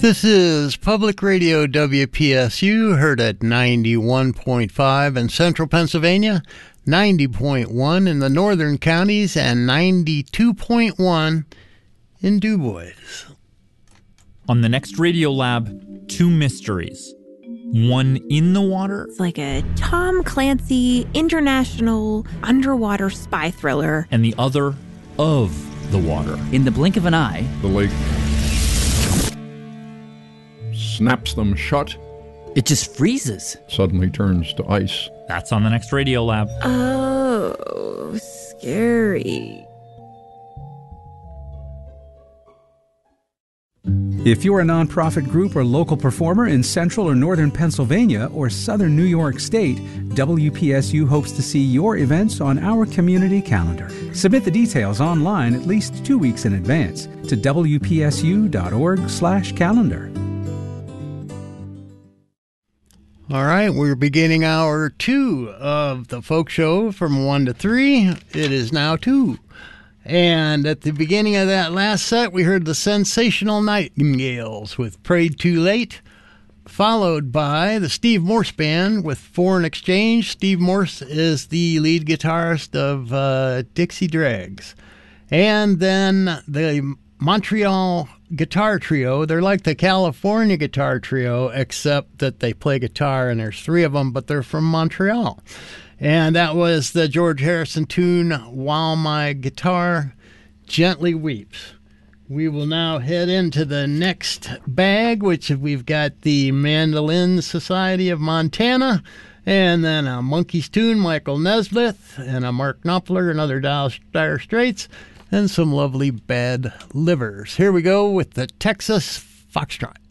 This is Public Radio WPSU, heard at 91.5 in central Pennsylvania, 90.1 in the northern counties, and 92.1 in Du Bois. On the next Radiolab, two mysteries. One in the water. It's like a Tom Clancy international underwater spy thriller. And the other of the water. In the blink of an eye, the lake snaps them shut. It just freezes. Suddenly turns to ice. That's on the next Radiolab. Oh, scary. If you're a nonprofit group or local performer in central or northern Pennsylvania or southern New York State, WPSU hopes to see your events on our community calendar. Submit the details online at least 2 weeks in advance to wpsu.org/calendar. All right, we're beginning hour 2 of the folk show from 1 to 3. It is now 2. And at the beginning of that last set, we heard the Sensational Nightingales with Prayed Too Late, followed by the Steve Morse Band with Foreign Exchange. Steve Morse is the lead guitarist of Dixie Dregs. And then the Montreal Guitar Trio. They're like the California Guitar Trio, except that they play guitar, and there's 3 of them, but they're from Montreal. And that was the George Harrison tune, While My Guitar Gently Weeps. We will now head into the next bag, which we've got the Mandolin Society of Montana, and then a Monkees tune, Michael Nesmith, and a Mark Knopfler, another Dire Straits, and some lovely Bad Livers. Here we go with the Texas Foxtrot.